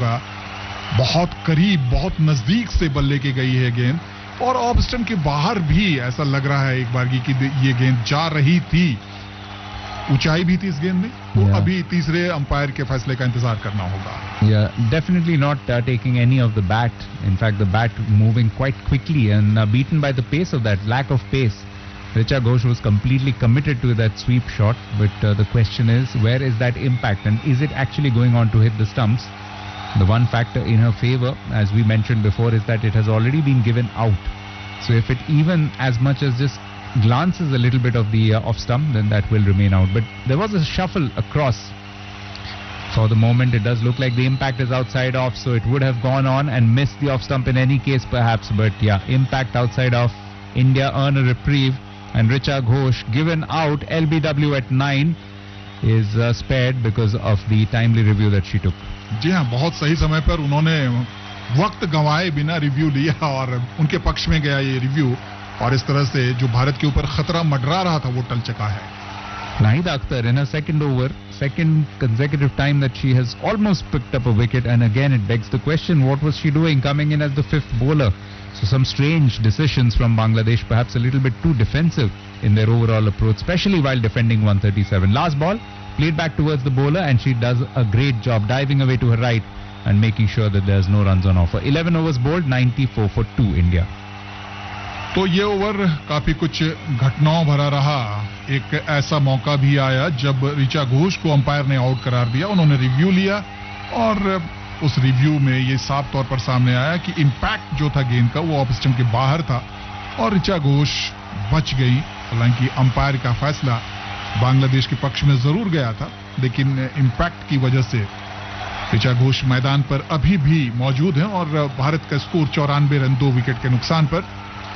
था, बहुत करीब, बहुत नजदीक से बल्ले के गई है गेंद, और ऑफ स्टंप के बाहर भी ऐसा लग रहा है एक बार कि ये गेंद जा रही थी। ऊंचाई भी थी इस गेंद में, तो अभी तीसरे अंपायर के फैसले का इंतजार करना होगा। Definitely not taking any of the bat. In fact, the bat moving quite quickly and beaten by the pace of that, lack of pace. Richa Ghosh was completely committed to that sweep shot, but the question is, where is that impact and is it actually going on to hit the stumps? The one factor in her favor, as we mentioned before, is that it has already been given out. So if it even as much as just glances a little bit of the off stump, then that will remain out. But there was a shuffle across. For the moment, it does look like the impact is outside off, so it would have gone on and missed the off stump in any case, perhaps. But yeah, impact outside off. India earn a reprieve, and Richa Ghosh, given out, LBW at 9, is spared because of the timely review that she took. जी हाँ, बहुत सही समय पर उन्होंने वक्त गंवाए बिना review लिया और उनके पक्ष में गया ये रिव्यू, और इस तरह से जो भारत के ऊपर खतरा मंडरा रहा था वो टल चुका है। Nahida Akhtar in her second over, second consecutive time that she has almost picked up a wicket, and again it begs the question, what was she doing coming in as the fifth bowler? So some strange decisions from Bangladesh, perhaps a little bit too defensive in their overall approach, especially while defending 137. Last ball played back towards the bowler, and she does a great job diving away to her right and making sure that there's no runs on offer. 11 overs bowled, 94 for 2 India. तो ये over काफी कुछ घटनाओं भरा रहा। एक ऐसा मौका भी आया जब ऋचा घोष को अंपायर ने आउट करार दिया, उन्होंने रिव्यू लिया और उस रिव्यू में ये साफ तौर पर सामने आया कि इंपैक्ट जो था गेंद का वो ऑफ स्टंप के बाहर था और ऋचा घोष बच गई। हालांकि अंपायर का फैसला बांग्लादेश के पक्ष में जरूर गया था, लेकिन इंपैक्ट की वजह से ऋचा घोष मैदान पर अभी भी मौजूद हैं और भारत का स्कोर 94 रन 2 विकेट के नुकसान पर।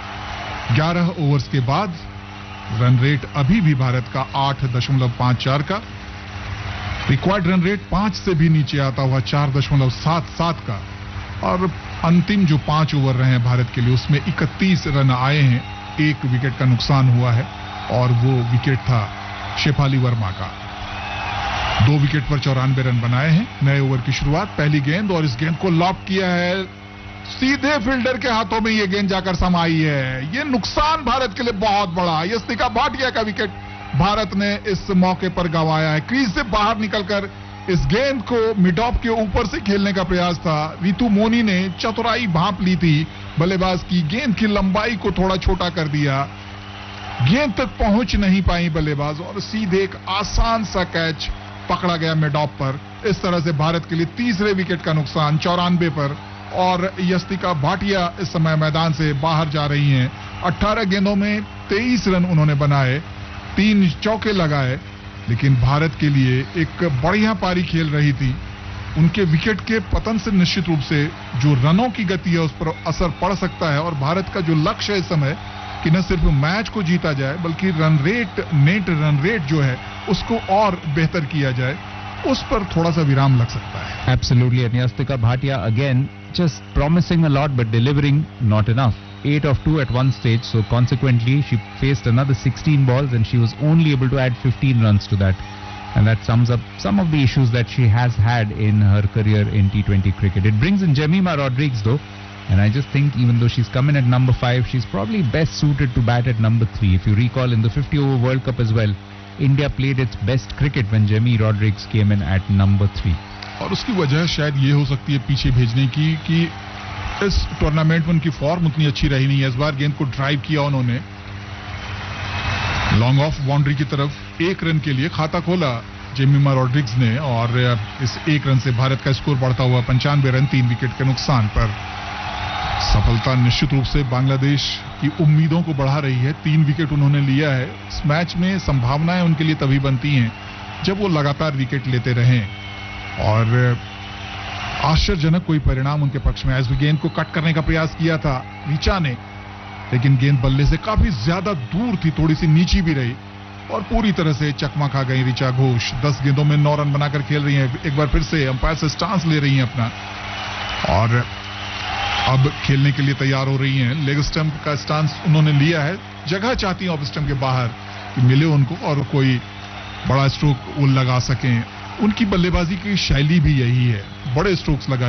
11 ओवर्स के बाद रन रेट अभी भी भारत का 8.54 का, रिक्वायर्ड रन रेट 5 से भी नीचे आता हुआ 4.77 का, और अंतिम जो 5 ओवर रहे हैं भारत के लिए उसमें 31 रन आए हैं, 1 विकेट का नुकसान हुआ है और वो विकेट था शेफाली वर्मा का। 2 विकेट पर 94 रन बनाए हैं। नए ओवर की शुरुआत, पहली गेंद, और इस गेंद को लॉप किया है, सीधे फील्डर के हाथों में ये गेंद जाकर समाई है। ये नुकसान भारत के लिए बहुत बड़ा। यस्तिका भाटिया का विकेट भारत ने इस मौके पर गंवाया है। क्रीज से बाहर निकलकर इस गेंद को मिड ऑफ के ऊपर से खेलने का प्रयास था। रितु मोनी ने चतुराई भांप ली थी बल्लेबाज की, गेंद की लंबाई को थोड़ा छोटा कर दिया, गेंद तक पहुंच नहीं पाई बल्लेबाज और सीधे एक आसान सा कैच पकड़ा गया मिड ऑफ पर। इस तरह से भारत के लिए तीसरे विकेट का नुकसान 94 पर, और यस्तिका भाटिया इस समय मैदान से बाहर जा रही हैं। 18 गेंदों में 23 रन उन्होंने बनाए, 3 चौके लगाए, लेकिन भारत के लिए एक बढ़िया पारी खेल रही थी। उनके विकेट के पतन से निश्चित रूप से जो रनों की गति है उस पर असर पड़ सकता है, और भारत का जो लक्ष्य है इस समय कि न सिर्फ मैच को जीता जाए बल्कि run rate, net run rate जो है उसको और बेहतर किया जाए, उस पर थोड़ा सा विराम लग सकता है। Absolutely, and Yastika Bhatia again just promising a lot but delivering not enough. 8 of 2 at one stage, so consequently she faced another 16 balls and she was only able to add 15 runs to that. And that sums up some of the issues that she has had in her career in T20 cricket. It brings in Jemima Rodrigues though, and I just think even though she's come in at number 5, she's probably best suited to bat at number 3. If you recall in the 50-over World Cup as well, India played its best cricket when Jemmy Rodrigues came in at number 3. और उसकी वजह शायद ये हो सकती है पीछे भेजने की कि इस टूर्नामेंट में उनकी फॉर्म उतनी अच्छी रही नहीं है। इस बार गेंद को ड्राइव किया उन्होंने लॉन्ग ऑफ बाउंड्री की तरफ, 1 रन के लिए खाता खोला जेमिमा रॉड्रिग्स ने, और इस 1 रन से भारत का स्कोर बढ़ता हुआ 95 रन 3 विकेट के नुकसान पर। सफलता निश्चित रूप से बांग्लादेश की उम्मीदों को बढ़ा रही है। 3 विकेट उन्होंने लिया है। इस मैच में संभावनाएं उनके लिए तभी बनती हैं जब वो लगातार विकेट लेते रहें, और आश्चर्यजनक कोई परिणाम उनके पक्ष में। ऐसे गेंद को कट करने का प्रयास किया था ऋचा ने, लेकिन गेंद बल्ले से काफी ज्यादा दूर थी, थोड़ी सी नीची भी रही और पूरी तरह से चकमा खा गई ऋचा घोष। 10 गेंदों में 9 रन बनाकर खेल रही हैं। एक बार फिर से अंपायर से स्टांस ले रही हैं अपना, और अब खेलने के लिए तैयार हो रही हैं। लेग स्टंप का स्टांस उन्होंने लिया है, जगह चाहती हैं ऑफ स्टंप के बाहर कि मिले उनको और कोई बड़ा स्ट्रोक वो लगा सकें। उनकी बल्लेबाजी की शैली भी यही है, बड़े स्ट्रोक्स लगा